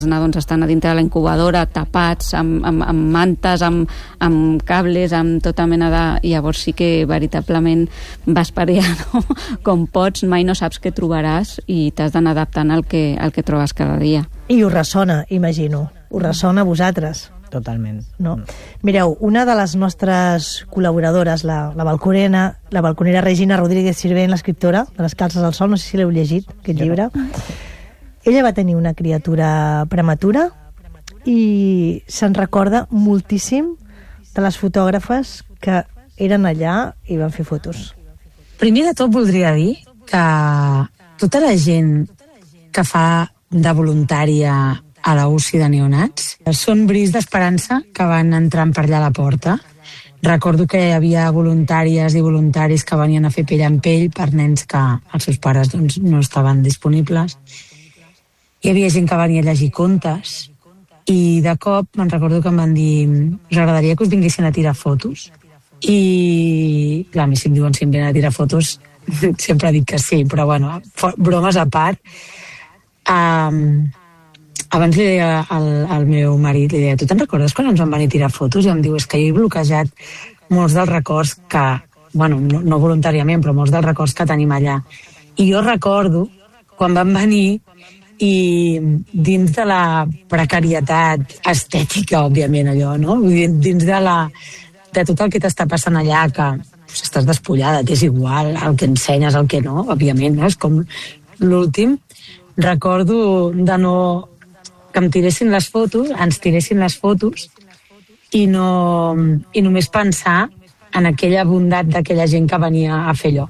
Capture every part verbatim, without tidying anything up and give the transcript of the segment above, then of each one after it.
nadons estan a dintre de la incubadora, tapats, amb, amb, amb mantes, amb, amb cables, amb tota mena de... Llavors sí que veritablement vas per allà, no? Com pots, mai no saps què trobaràs i t'has d'anar adaptant al que, al que trobes cada dia. I us ressona, imagino. Us ressona a vosaltres. Totalment. No? Mireu, una de les nostres col·laboradores, la, la balconera, la balconera Regina Rodríguez Sirvent, l'escriptora de Les calces al sol, no sé si l'heu llegit, aquest llibre. Ella va tenir una criatura prematura i se'n recorda moltíssim de les fotògrafes que eren allà i van fer fotos. Primer de tot voldria dir que tota la gent que fa de voluntària a la U C I de neonats són bris d'esperança que van entrant per allà a la porta. Recordo que hi havia voluntàries i voluntaris que venien a fer pell en pell per nens que els seus pares doncs, no estaven disponibles. Hi havia gent que venia a llegir contes i de cop me'n recordo que em van dir us agradaria que us vinguessin a tirar fotos? I clar, a mi si em diuen si em venen a tirar fotos sempre dic que sí, però bueno, bromes a part, um, abans li deia al, al meu marit, li deia, tu te'n recordes quan ens van venir a tirar fotos? I em diu, és que jo he bloquejat molts dels records que, bueno, no, no voluntàriament, però molts dels records que tenim allà. I jo recordo quan van venir i dins de la precarietat estètica, òbviament, allò, no? Dins de, la, de tot el que t'està passant allà, que pues, estàs despullada, t'és igual el que ensenyes, el que no, òbviament, no? És com l'últim. Recordo de no... que em tiressin les fotos, ens tiressin les fotos i, no, i només pensar en aquella bondat d'aquella gent que venia a fer allò.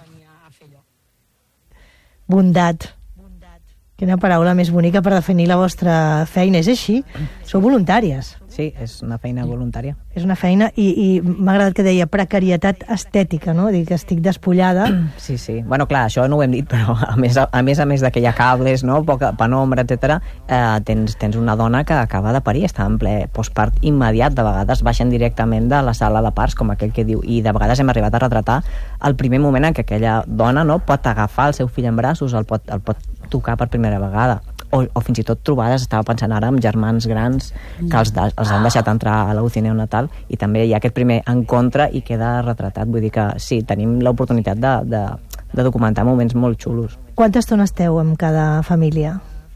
Bondat. Quina paraula més bonica per definir la vostra feina. És així? Sou voluntàries. Sí, és una feina voluntària. És una feina i, i m'ha agradat que deia precarietat estètica, no? Dic que estic despullada. Sí, sí. Bueno, clar, això no ho hem dit, però a més a, a més, a més de que hi ha cables, no? Poca penombra, etcètera, eh, tens, tens una dona que acaba de parir, està en ple postpart immediat, de vegades baixen directament de la sala de parts, com aquell que diu, i de vegades hem arribat a retratar el primer moment en què aquella dona, no, pot agafar el seu fill en braços, el pot, el pot tocar per primera vegada. O, o fins i tot trobades, estava pensant ara amb germans grans que els, de, els han deixat entrar a la U C I neonatal i també hi ha aquest primer encontre i queda retratat, vull dir que sí, tenim l'oportunitat de, de, de documentar moments molt xulos. Quanta estona esteu amb cada família?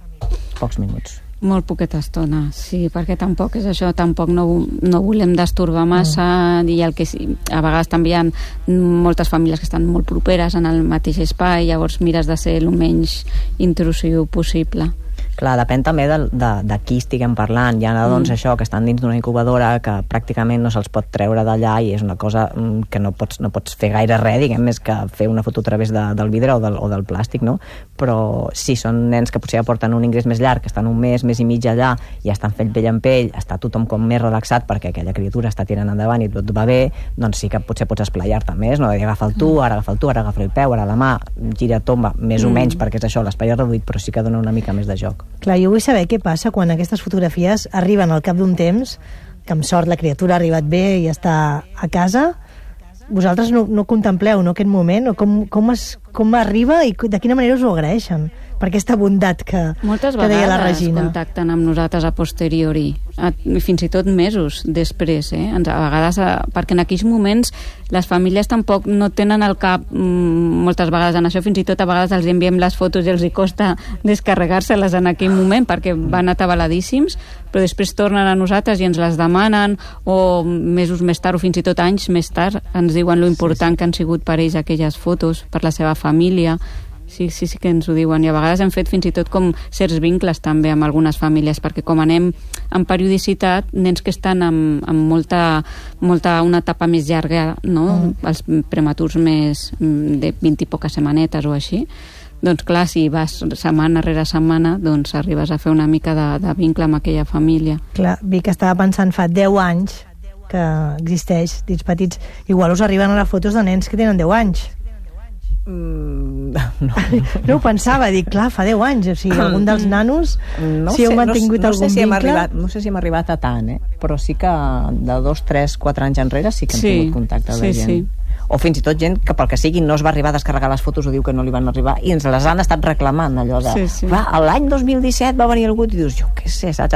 Pocs minuts. Molt poqueta estona, sí, perquè tampoc és això, tampoc no, no volem destorbar massa mm. i el que sí, a vegades també hi ha moltes famílies que estan molt properes en el mateix espai, llavors mires de ser el menys intrusiu possible. Clar, depèn també de, de, de qui estiguem parlant. Hi ha nadons, mm. això, que estan dins d'una incubadora que pràcticament no se'ls pot treure d'allà i és una cosa que no pots, no pots fer gaire res, diguem, més que fer una foto a través de, del vidre o del, o del plàstic, no? Però sí, són nens que potser aporten un ingrés més llarg, que estan un mes, mes i mig allà, i estan fent pell en pell, està tothom com més relaxat perquè aquella criatura està tirant endavant i tot va bé, doncs sí que potser pots esplayar-te més, no? Agafa el tu, ara agafa el tu, ara agafa el peu, ara la mà, gira, tomba, més mm. o menys, perquè és això, l'espai és reduït, però sí que dona una mica més de joc. Clar, jo vull saber què passa quan aquestes fotografies arriben al cap d'un temps, que amb sort la criatura ha arribat bé i està a casa. Vosaltres no, no contempleu, no, aquest moment? O com, com, es, com arriba i de quina manera us ho agraeixen? Per aquesta bondat que, moltes que deia la Regina. Moltes vegades contacten amb nosaltres a posteriori, a, fins i tot mesos després, eh? A vegades, a, perquè en aquells moments les famílies tampoc no tenen al cap mm, moltes vegades en això, fins i tot a vegades els enviem les fotos i els hi costa descarregar-se-les en aquell moment perquè van atabaladíssims, però després tornen a nosaltres i ens les demanen, o mesos més tard o fins i tot anys més tard ens diuen lo important que han sigut per ells aquelles fotos, per la seva família. Sí, sí, sí que ens ho diuen, i a vegades hem fet fins i tot com certs vincles també amb algunes famílies, perquè com anem en periodicitat, nens que estan amb, amb molta, molta, una etapa més llarga, no? Mm. Els prematurs més de vint i poques setmanetes o així, doncs clar, si vas setmana rere setmana, doncs arribes a fer una mica de, de vincle amb aquella família. Clar, Vic, estava pensant fa deu anys que existeix Dits Petits, igual us arriben a les fotos de nens que tenen deu anys. Mm, no. No ho pensava, dic, clar, fa deu anys, o sigui, algun dels nanos, no si heu sé, mantingut no, no algun sé si vincle... Arribat, no sé si hem arribat a tant, eh? Però sí que de dos, tres, quatre anys enrere sí que hem sí, tingut contacte sí, de gent. Sí. o fins i tot gent que pel que sigui no es va arribar a descarregar les fotos o diu que no li van arribar i ens les han estat reclamant allò de, sí, sí. clar, l'any dos mil disset va venir algú i dius, jo què sé, saps?